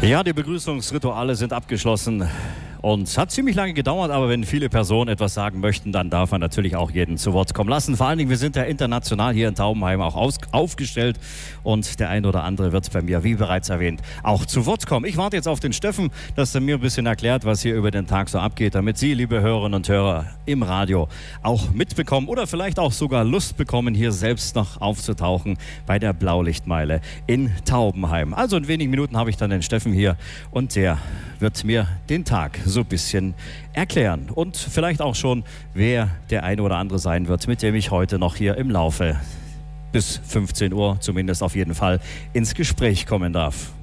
Ja, die Begrüßungsrituale sind abgeschlossen und es hat ziemlich lange gedauert, aber wenn viele Personen etwas sagen möchten, dann darf man natürlich auch jeden zu Wort kommen lassen. Vor allen Dingen, wir sind ja international hier in Taubenheim auch aufgestellt und der ein oder andere wird bei mir, wie bereits erwähnt, auch zu Wort kommen. Ich warte jetzt auf den Steffen, dass er mir ein bisschen erklärt, was hier über den Tag so abgeht, damit Sie, liebe Hörerinnen und Hörer im Radio, auch mitbekommen oder vielleicht auch sogar Lust bekommen, hier selbst noch aufzutauchen bei der Blaulichtmeile in Taubenheim. Also in wenigen Minuten habe ich dann den Steffen hier und der wird mir den Tag so ein bisschen erklären und vielleicht auch schon, wer der eine oder andere sein wird, mit dem ich heute noch hier im Laufe bis 15 Uhr zumindest auf jeden Fall ins Gespräch kommen darf.